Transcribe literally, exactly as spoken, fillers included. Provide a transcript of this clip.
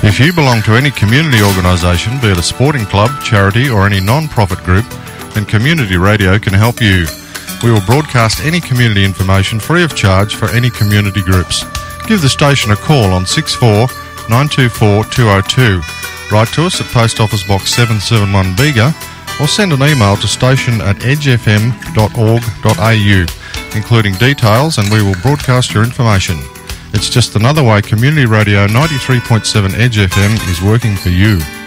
If you belong to any community organisation, be it a sporting club, charity or any non-profit group, then Community Radio can help you. We will broadcast any community information free of charge for any community groups. Give the station a call on six four nine two four two oh two. Write to us at Post Office Box seven seven one Bega or send an email to station at edge f m dot org dot a u, including details, and we will broadcast your information. It's just another way Community Radio ninety-three point seven Edge F M is working for you.